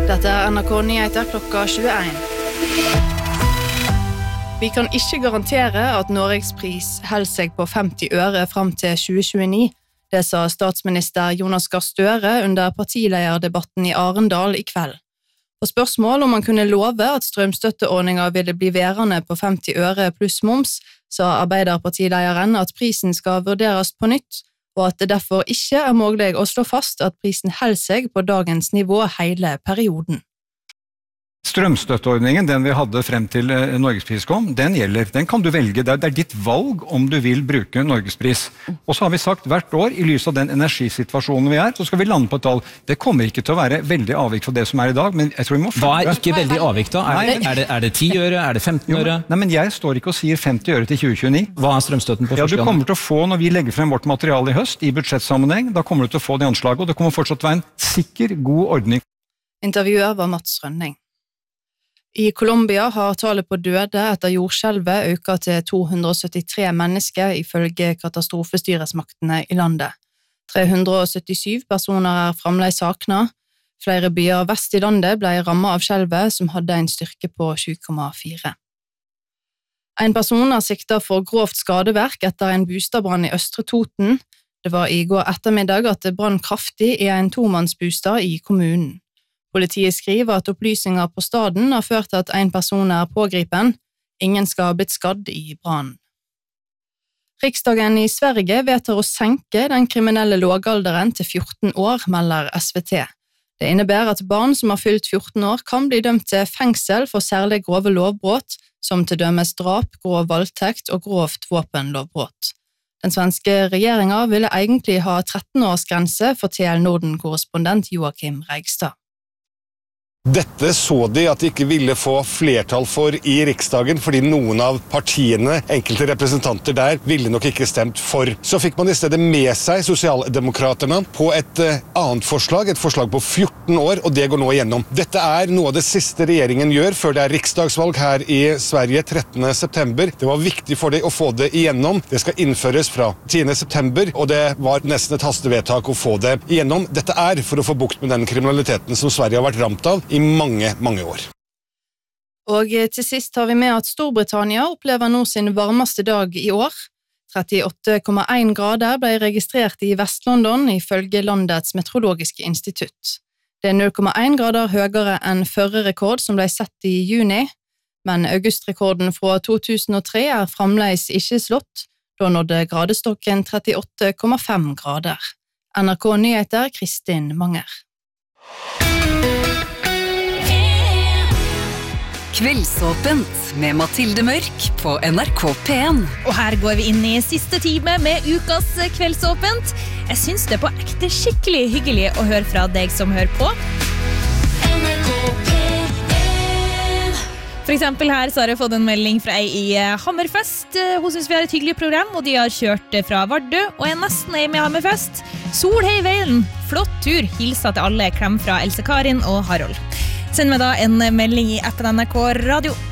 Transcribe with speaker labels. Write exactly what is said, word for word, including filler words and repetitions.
Speaker 1: Dette er N R K Nyheter klokka tjueen. Vi kan ikke garantere at Norgespris holder seg på femti øre frem til tjue tjueni. Det sa statsminister Jonas Gahr Støre under partilederdebatten i Arendal i kveld. På spørsmål om han kunne love at strømstøtteordningen ville bli værende på femti øre pluss moms, sa Arbeiderpartilederen at prisen skal vurderes på nytt, og at det derfor ikke er mulig å slå fast at prisen holder seg på dagens nivå hele perioden.
Speaker 2: Strømstøtteordningen, den vi hadde frem til Norgespris kom, den gjelder. Den kan du velge. Det er ditt valg om du vil bruke Norgespris. Og så har vi sagt hvert år, i lys av den energisituasjonen vi er, så skal vi lande på et tall. Det kommer ikke til å være veldig avvik fra det som er i dag, men jeg tror vi må...
Speaker 3: Hva er ikke veldig avvik da? Er det, er det, er det ti øre? Er det femten øre?
Speaker 2: Nei, men jeg står ikke og sier femti øre til tjue tjueni.
Speaker 3: Hva er strømstøtten på
Speaker 2: ja,
Speaker 3: første
Speaker 2: du kommer til å få, når vi legger frem vårt materiale i høst, i budsjettsammenheng, da kommer du til å få det anslaget, og det kommer fortsatt til å være en sikker, god ordning.
Speaker 1: Intervjuer var Mats Rønning. I Colombia har tallet på døde etter jordskjelvet økt til to hundre syttitre mennesker ifølge katastrofestyresmaktene i landet. tre hundre syttisju personer er fremdeles savnet. Flere byer vest i landet ble rammet av skjelvet som hadde en styrke på sju komma fire. En person er siktet for grovt skadeverk etter en bostadbrann i Østre Toten. Det var i går ettermiddag at det brann kraftig i en tomannsbostad i kommunen. Politiet skriver at opplysninger på staden har ført til at en person er pågripen. Ingen skal ha blitt skadd i brannen. Riksdagen i Sverige vedtar å senke den kriminelle lågalderen til fjorten år, melder S V T. Det innebærer at barn som har fylt fjorten år kan bli dømt til fengsel for særlig grove lovbrott, som til dømes drap, grov voldtekt og grovt våpenlovbrott. Den svenske regjeringen ville egentlig ha tretten-årsgrense for T L Norden-korrespondent Joakim Reigstad.
Speaker 4: Dette så de at de ikke ville få flertall for i Riksdagen, fordi noen av partiene, enkelte representanter der, ville nok ikke stemt for. Så fikk man i stedet med seg Sosialdemokraterne på et uh, annet forslag, et forslag på fjorten år, og det går nå igjennom. Dette er noe av det siste regjeringen gjør før det er riksdagsvalg her i Sverige trettende september. Det var viktig for dem å få det igjennom. Det skal innføres fra tiende september, og det var nesten et hastevedtak å få det igjennom. Dette er for å få bukt med den kriminaliteten som Sverige har vært ramt av i mange, mange år.
Speaker 1: Og til sist har vi med at Storbritannia opplever nå sin varmeste dag i år. trettiåtte komma en grader ble registrert i Vest-London ifølge landets meteorologiske institutt. Det er null komma en grader høyere enn førre rekord som ble sett i juni, men augustrekorden fra to tusen og tre er fremdeles ikke slått, da nådde gradestokken trettiåtte komma fem grader. N R K Nyheter, Kristin Manger.
Speaker 5: Kveldsåpent med Mathilde Mørk på N R K P en.
Speaker 6: Og her går vi inn i siste time med ukas Kveldsåpent. Jeg synes det er på ekte skikkelig hyggelig å høre fra deg som hører på. N R K P en. For eksempel her så har jeg fått en melding fra ei i Hammerfest. Hun synes vi har et hyggelig program, og de har kjørt fra Vardø, og er nesten ei med Hammerfest. Solhei veien, flott tur, hilsa til alle, klem fra Else Karin og Harold. Send meg da en melding i appen N R K Radio.